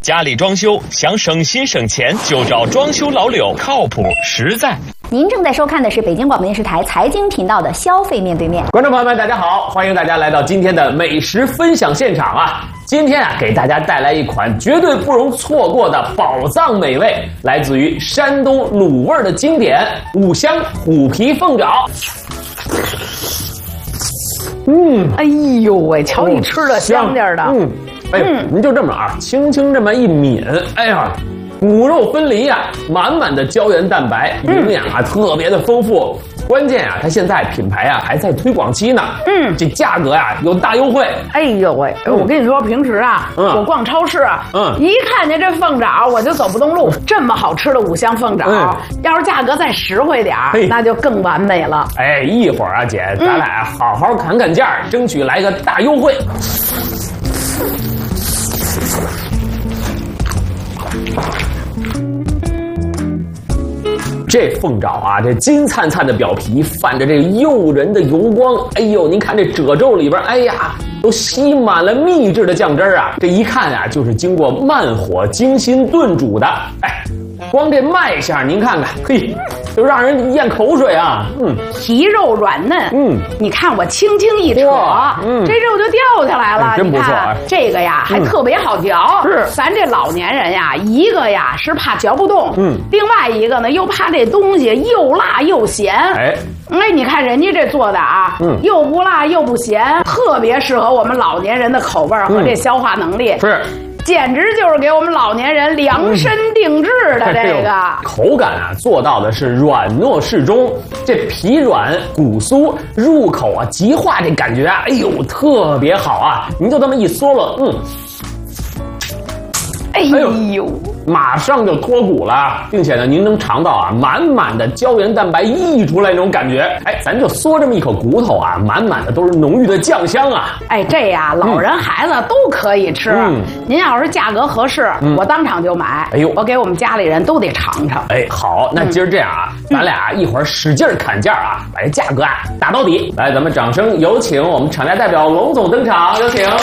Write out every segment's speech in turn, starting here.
家里装修想省心省钱，就找装修老柳，靠谱实在。 您正在收看的是北京广播电视台财经频道的消费面对面。 观众朋友们，大家好，欢迎大家来到今天的美食分享现场啊！今天啊，给大家带来一款绝对不容错过的宝藏美味，来自于山东鲁味的经典五香虎皮凤爪。 哎呦喂，瞧你吃的香点的。 您就这么啊，轻轻这么一抿，哎呀，骨肉分离啊，满满的胶原蛋白，营养啊特别的丰富。关键啊，它现在品牌啊还在推广期呢。这价格啊有大优惠。 哎呦喂，我跟你说，平时啊，我逛超市啊，一看见这凤爪我就走不动路。这么好吃的五香凤爪，要是价格再实惠点那就更完美了。 哎，一会儿啊，姐，咱俩好好砍砍价，争取来个大优惠。这凤爪啊，这金灿灿的表皮泛着这个诱人的油光，哎呦，您看这褶皱里边，哎呀，都吸满了秘制的酱汁啊！这一看啊，就是经过慢火精心炖煮的。哎，光这卖相，您看看，嘿，就让人咽口水啊！ 皮肉软嫩，你看我轻轻一扯，这肉就掉下来了。 真不错。 你看这个呀，还特别好嚼。 是， 咱这老年人呀，一个呀是怕嚼不动，另外一个呢又怕这东西又辣又咸。哎，你看人家这做的啊，又不辣又不咸，特别适合我们老年人的口味和这消化能力。 是。 简直就是给我们老年人量身定制的这个口感啊，做到的是软糯适中，这皮软骨酥，入口啊即化，这感觉啊，哎呦特别好啊！您就这么一嗦了， 哎呦， 马上就脱骨了，并且呢，您能尝到啊满满的胶原蛋白溢出来那种感觉。哎，咱就嗦这么一口骨头啊，满满的都是浓郁的酱香啊。 哎，这呀，老人孩子都可以吃。您要是价格合适，我当场就买。哎呦，我给我们家里人都得尝尝。 哎，好，那今儿这样啊，咱俩一会儿使劲砍价啊，把这价格啊打到底。来，咱们掌声有请我们厂家代表龙总登场，有请。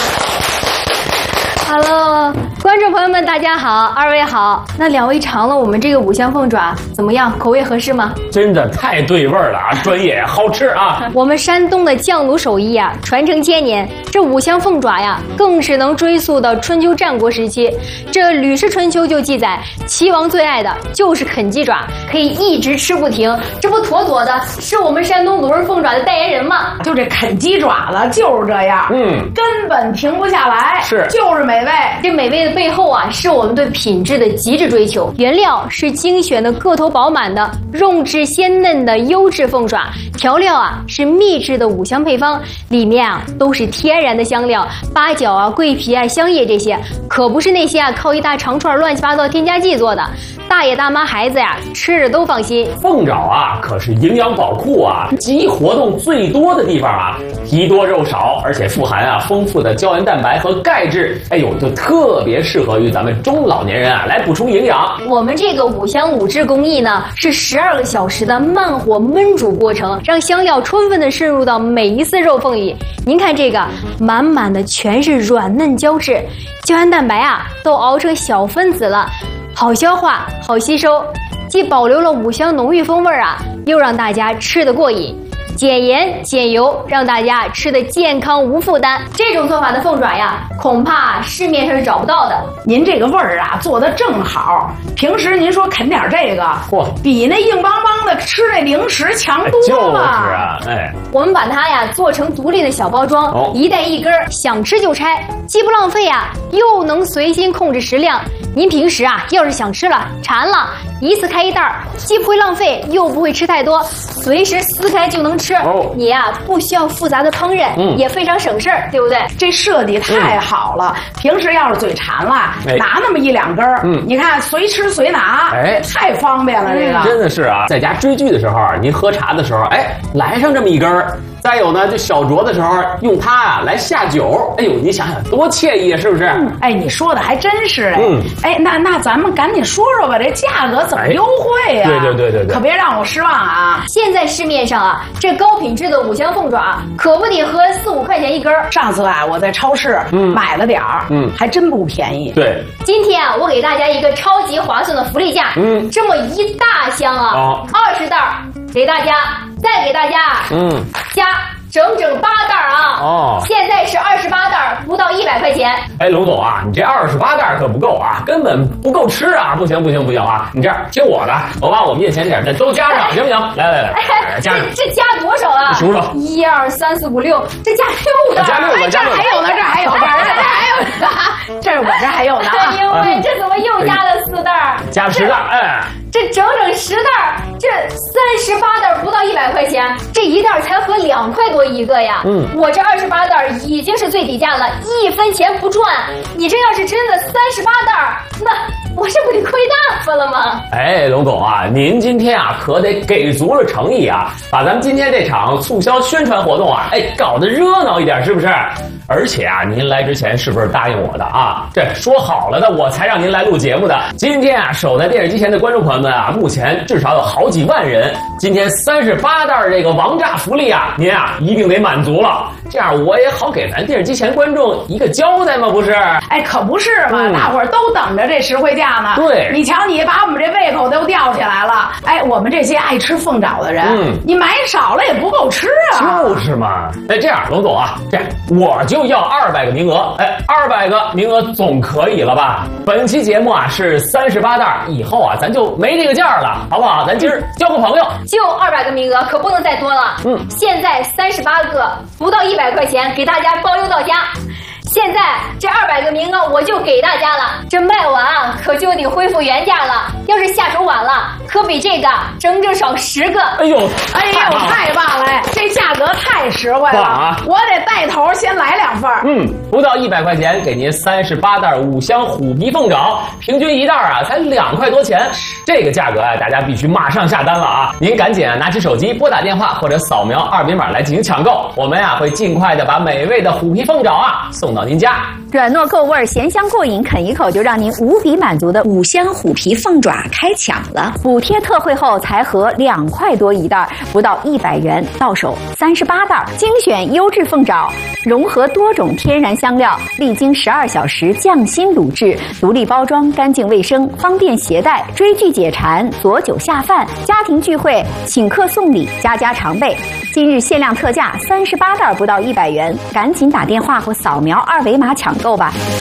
Hello， 观众朋友们，大家好，二位好。那两位尝了我们这个五香凤爪怎么样？口味合适吗？ 真的太对味儿了啊，专业好吃啊！ 我们山东的酱卤手艺啊，传承千年。这五香凤爪呀，更是能追溯到春秋战国时期。这《吕氏春秋》就记载，齐王最爱的就是啃鸡爪，可以一直吃不停。这不妥妥的是我们山东卤味凤爪的代言人吗？ 就这啃鸡爪子就是这样，根本停不下来，就是美味。 这美味的背后啊，是我们对品质的极致追求。原料是精选的个头饱满的肉质鲜嫩的优质凤爪，调料啊是秘制的五香配方，里面啊都是天然的香料，八角啊、桂皮啊、香叶这些，可不是那些啊靠一大长串乱七八糟添加剂做的。大爷大妈孩子呀，吃着都放心。 凤爪啊，可是营养宝库啊，鸡活动最多的地方啊，皮多肉少，而且富含啊丰富的胶原蛋白和钙质，哎呦，就特别适合于咱们中老年人啊来补充营养。 我们这个五香卤制工艺呢，是12个小时的慢火焖煮过程，让香料充分的渗入到每一丝肉缝里。您看这个，满满的全是软嫩胶质，胶原蛋白啊都熬成小分子了。好消化，好吸收，既保留了五香浓郁风味啊，又让大家吃得过瘾，减盐减油，让大家吃得健康无负担。这种做法的凤爪呀，恐怕市面上是找不到的。 您这个味儿啊，做得正好。平时您说啃点这个，比那硬邦邦的吃那零食强多了。 就是啊，哎， 我们把它呀做成独立的小包装，一袋一根，想吃就拆，既不浪费啊，又能随心控制食量。您平时啊，要是想吃了馋了，一次开一袋，既不会浪费，又不会吃太多，随时撕开就能吃。你呀不需要复杂的烹饪，也非常省事儿，对不对？ 这设计太好了。平时要是嘴馋了，拿那么一两根，你看随吃随拿，太方便了。这个真的是啊，在家追剧的时候，您喝茶的时候，来上这么一根， 再有呢，就小酌的时候用它啊来下酒，哎呦，你想想多惬意啊，是不是？ 哎，你说的还真是哎，那咱们赶紧说说吧，这价格怎么优惠呀？ 对， 可别让我失望啊！ 现在市面上啊，这高品质的五香凤爪可不得喝4、5块钱一根。 上次啊，我在超市买了点儿，还真不便宜。 对， 今天啊，我给大家一个超级划算的福利价，这么一大箱啊，20袋给大家，再给大家，加整整8袋啊！现在是28袋，不到100块钱。 哎，龙总啊，你这28袋可不够啊，根本不够吃啊！不行啊！你这样听我的，我把我面前点的都加上，行不行？来，加上。 这加多少啊？ 数数 ，1、2、3、4、5、6，这加6袋。 加6个， 这还有呢，这还有呢，这我这还有呢。 哎呦喂，这怎么又加了4袋？ 加10袋，哎。 这整整10袋，这38袋不到100块钱，这一袋才合2块多一个呀。我这28袋已经是最低价了，1分钱不赚。你这要是真的38袋，那我这不得亏大发了吗？ 哎，龙总啊，您今天啊可得给足了诚意啊，把咱们今天这场促销宣传活动啊，搞得热闹一点，是不是？而且啊，您来之前是不是答应我的啊？这说好了的，我才让您来录节目的。今天啊，守在电视机前的观众朋友们啊，目前至少有好几万人。今天38袋这个王炸福利啊，您啊一定得满足了，这样我也好给咱电视机前观众一个交代嘛，不是？ 哎，可不是嘛，大伙儿都等着这实惠价呢。 对， 你瞧，你把我们这胃口都吊起来了。哎，我们这些爱吃凤爪的人，你买少了也不够吃啊。 就是嘛。哎，这样，龙总啊，这样我就要200个名额。哎，200个名额总可以了吧？本期节目啊是38袋，以后啊咱就没这个价了，好不好？咱今儿交个朋友。 就200个名额，可不能再多了。现在38个，不到100块钱，给大家包邮到家。现在这200个名额我就给大家了，这卖完啊可就得恢复原价了。要是下手晚了，可比这个整整少10个。 哎呦， 太棒了！这价格太实惠了啊！我得带头先来2份。 不到100块钱，给您38袋五香虎皮凤爪，平均一袋啊才2块多钱。这个价格啊，大家必须马上下单了啊！您赶紧啊拿起手机拨打电话或者扫描2维码来进行抢购，我们啊会尽快的把美味的虎皮凤爪啊送到您家。 软糯够味，咸香过瘾，啃一口就让您无比满足的五香虎皮凤爪开抢了！补贴特惠后才合2块多一袋，不到100元，到手38袋，精选优质凤爪，融合多种天然香料，历经12小时匠心卤制，独立包装，干净卫生，方便携带，追剧解馋，佐酒下饭，家庭聚会，请客送礼，家家常备。今日限量特价38袋不到100元，赶紧打电话或扫描2维码抢购吧。